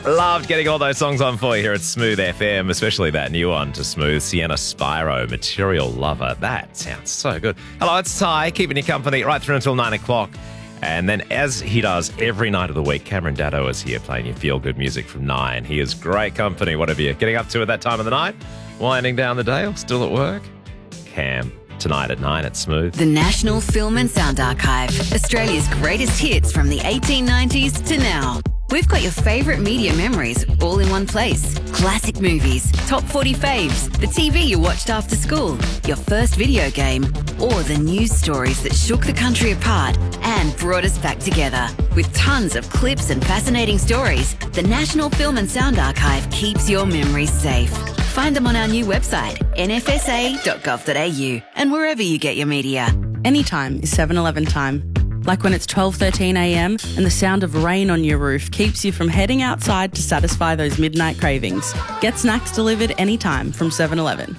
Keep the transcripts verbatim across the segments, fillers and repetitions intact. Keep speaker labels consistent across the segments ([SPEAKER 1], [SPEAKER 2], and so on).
[SPEAKER 1] Loved getting all those songs on for you here at Smooth F M, especially that new one to Smooth, Sienna Spyro, Material Lover. That sounds so good. Hello, it's Ty, keeping you company right through until nine o'clock. And then, as he does every night of the week, Cameron Daddo is here playing you feel-good music from nine. He is great company, whatever you're getting up to at that time of the night. Winding down the day or still at work? Cam, tonight at nine at Smooth.
[SPEAKER 2] The National Film and Sound Archive. Australia's greatest hits from the eighteen nineties to now. We've got your favourite media memories all in one place. Classic movies, top forty faves, the T V you watched after school, your first video game, or the news stories that shook the country apart and brought us back together. With tons of clips and fascinating stories, the National Film and Sound Archive keeps your memories safe. Find them on our new website, n f s a dot gov dot a u, and wherever you get your media.
[SPEAKER 3] Anytime is seven eleven time. Like when it's twelve thirteen a m and the sound of rain on your roof keeps you from heading outside to satisfy those midnight cravings. Get snacks delivered anytime from seven eleven.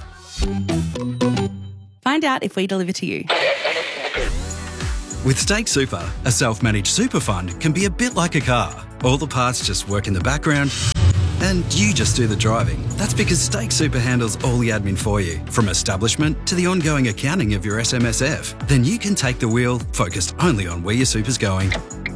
[SPEAKER 3] Find out if we deliver to you.
[SPEAKER 4] With Stake Super, a self-managed super fund can be a bit like a car. All the parts just work in the background and you just do the driving. That's because Stake Super handles all the admin for you, from establishment to the ongoing accounting of your S M S F. Then you can take the wheel, focused only on where your super's going.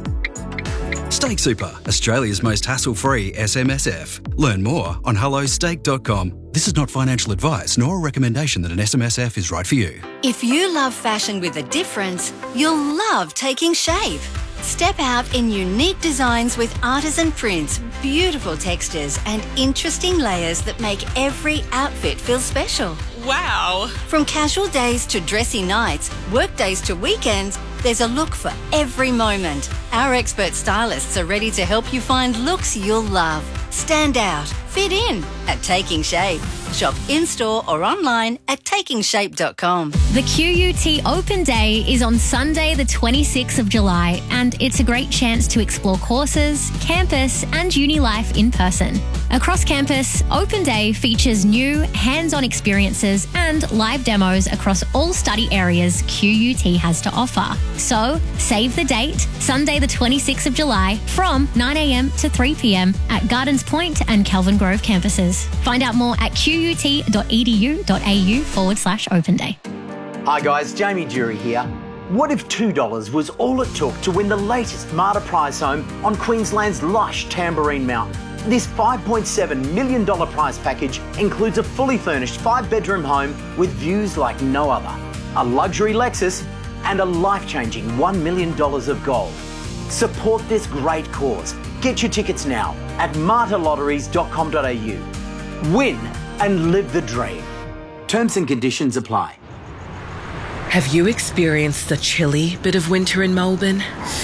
[SPEAKER 4] Stake Super, Australia's most hassle-free S M S F. Learn more on hello stake dot com. This is not financial advice nor a recommendation that an S M S F is right for you.
[SPEAKER 5] If you love fashion with a difference, you'll love Taking Shape. Step out in unique designs with artisan prints, beautiful textures and interesting layers that make every outfit feel special.
[SPEAKER 6] Wow!
[SPEAKER 5] From casual days to dressy nights, work days to weekends, there's a look for every moment. Our expert stylists are ready to help you find looks you'll love. Stand out, fit in at Taking Shape. Shop in-store or online at taking shape dot com.
[SPEAKER 7] The Q U T Open Day is on Sunday the twenty-sixth of July, and it's a great chance to explore courses, campus and uni life in person. Across campus, Open Day features new hands-on experiences and live demos across all study areas Q U T has to offer. So, save the date, Sunday the twenty-sixth of July from nine a m to three p m at Gardens Point and Kelvin Grove campuses. Find out more at q u t dot e d u dot a u forward slash open day.
[SPEAKER 8] Hi guys, Jamie Jury here. What if two dollars was all it took to win the latest Marta prize home on Queensland's lush Tamborine Mountain? This five point seven million dollars prize package includes a fully furnished five-bedroom home with views like no other, a luxury Lexus and a life-changing one million dollars of gold. Support this great cause. Get your tickets now at marta lotteries dot com dot a u. Win and live the dream. Terms and conditions apply.
[SPEAKER 6] Have you experienced the chilly bit of winter in Melbourne?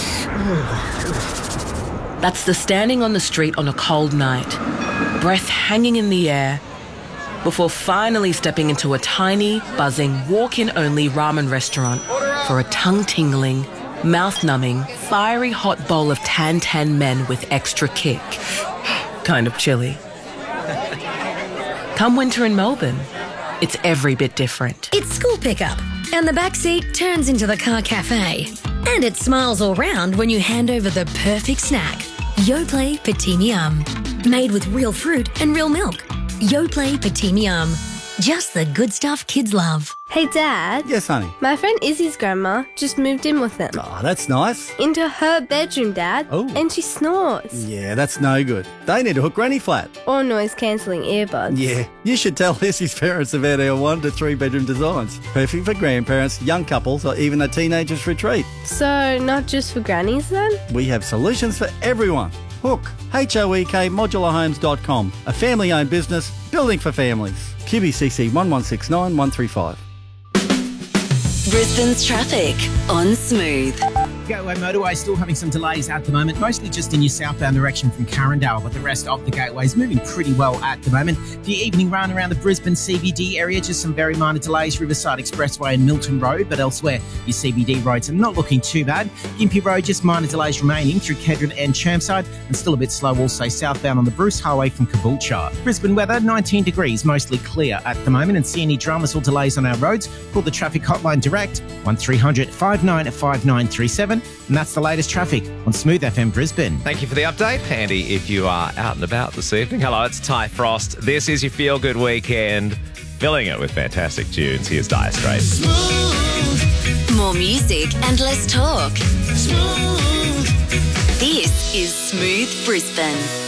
[SPEAKER 6] That's the standing on the street on a cold night, breath hanging in the air, before finally stepping into a tiny, buzzing, walk-in-only ramen restaurant for a tongue-tingling, mouth-numbing, fiery hot bowl of tan-tan men with extra kick. Kind of chilly. Come winter in Melbourne, it's every bit different.
[SPEAKER 9] It's school pickup, and the backseat turns into the car cafe. And it smiles all round when you hand over the perfect snack. Yoplait Petit Miam. Made with real fruit and real milk. Yoplait Petit Miam. Just the good stuff kids love.
[SPEAKER 10] Hey Dad.
[SPEAKER 11] Yes, honey.
[SPEAKER 10] My friend Izzy's grandma just moved in with them.
[SPEAKER 11] Oh, that's nice.
[SPEAKER 10] Into her bedroom, Dad.
[SPEAKER 11] Oh.
[SPEAKER 10] And she snores.
[SPEAKER 11] Yeah, that's no good. They need to hook Granny flat.
[SPEAKER 10] Or noise-cancelling earbuds.
[SPEAKER 11] Yeah, you should tell Izzy's parents about our one to three bedroom designs. Perfect for grandparents, young couples, or even a teenager's retreat.
[SPEAKER 10] So, not just for grannies then?
[SPEAKER 11] We have solutions for everyone. Hook, H O E K modular homes dot com. A family-owned business, building for families. Q B C C one one six nine one three five.
[SPEAKER 2] Brisbane's traffic on Smooth.
[SPEAKER 12] Gateway motorway still having some delays at the moment, mostly just in your southbound direction from Carindale, but the rest of the gateway is moving pretty well at the moment. For your evening run around the Brisbane C B D area, just some very minor delays, Riverside Expressway and Milton Road, but elsewhere your C B D roads are not looking too bad. Gympie Road, just minor delays remaining through Kedron and Chermside, and still a bit slow also southbound on the Bruce Highway from Caboolture. Brisbane weather, nineteen degrees, mostly clear at the moment, and see any dramas or delays on our roads, call the traffic hotline direct, one three hundred five nine five nine three seven. seven. And that's the latest traffic on Smooth F M Brisbane.
[SPEAKER 1] Thank you for the update, Andy, if you are out and about this evening. Hello, it's Ty Frost. This is your Feel Good Weekend, filling it with fantastic tunes. Here's Dire Straits.
[SPEAKER 2] More music and less talk. Smooth. This is Smooth Brisbane.